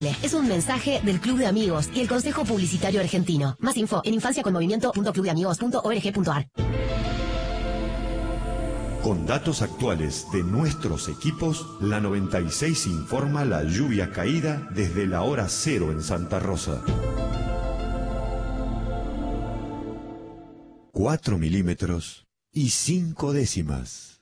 Es un mensaje del Club de Amigos y el Consejo Publicitario Argentino. Más info en infanciaconmovimiento.clubdeamigos.org.ar. Con datos actuales de nuestros equipos, la 96 informa la lluvia caída desde la hora 0 en Santa Rosa. 4 milímetros y 5 décimas.